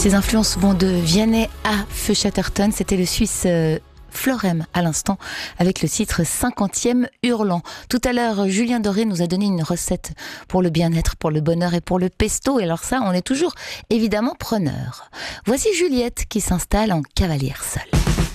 Ces influences vont de Vianney à Feu Chatterton. C'était le Suisse Florem à l'instant avec le titre 50e Hurlant. Tout à l'heure, Julien Doré nous a donné une recette pour le bien-être, pour le bonheur et pour le pesto. Et alors ça, on est toujours évidemment preneur. Voici Juliette qui s'installe en cavalière seule.